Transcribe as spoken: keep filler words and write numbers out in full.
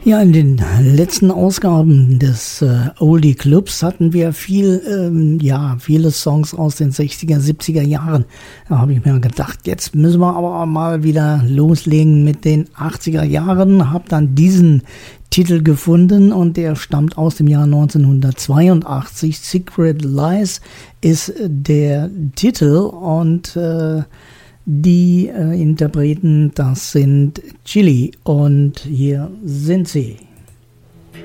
Ja, in den letzten Ausgaben des äh, Oldie Clubs hatten wir viel, ähm, ja, viele Songs aus den sechziger, siebziger Jahren. Da habe ich mir gedacht, jetzt müssen wir aber mal wieder loslegen mit den achtziger Jahren. Habe dann diesen Titel gefunden und der stammt aus dem Jahr neunzehnhundertzweiundachtzig. Secret Lies ist der Titel und äh, die äh, Interpreten, das sind Chili und hier sind sie.